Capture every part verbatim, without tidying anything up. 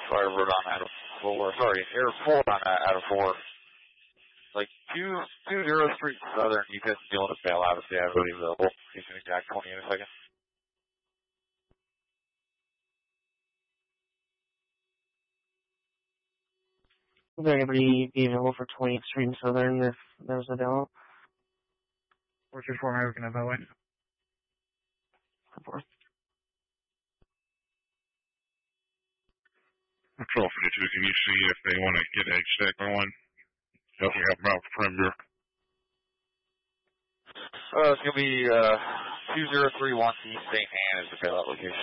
Firebird on out of four. Sorry, Air four on out of four. Like two two zero Street Southern, you guys dealing with bailout if they have really available. You can exact twenty in a second. Is there anybody be available for twentieth Street and Southern if there's a bailout? What's your four American about it? Four. Patrol fifty-two, can you see if they want to get a stack going? Help me help them out for perimeter. Uh, it's going to be uh, two zero three one East Saint Anne is the bailout location.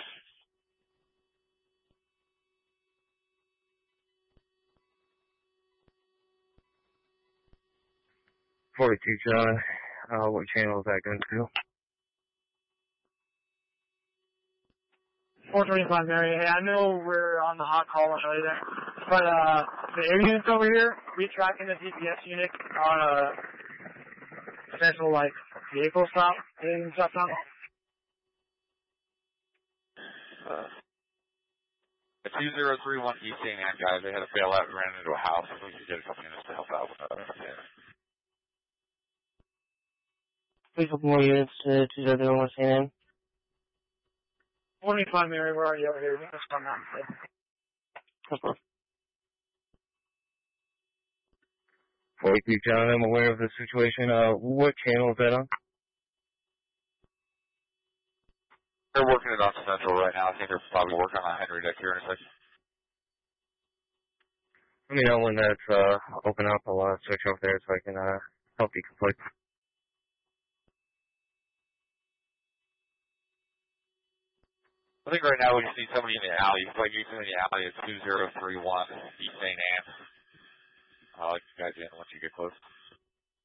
forty-two, John. Uh, what channel is that going to? four twenty-five, Mary. Hey, I know we're on the hot call, I'll tell you that. But, uh, the air units over here, retracking the D P S unit on a potential, like, vehicle stop, and stuff down. Uh, the two zero three one East Saint Anne guys, they had a bailout and ran into a house. We could get a couple units to help out with that. Yeah. Please open more units to two zero zero one Saint Anne. four twenty-five, Mary, we're already over here. Let's come out. forty-two, John, I'm aware of the situation. Uh, what channel is that on? They're working it on Central right now. I think they're probably working on Henry Deck here in a second. Let me know when that's uh, open up. I'll uh, switch over there so I can uh, help you complete. I think right now we just need somebody in the alley. If I need somebody in the alley, it's two zero three one East Saint Anne. I'll let you guys in once you get close.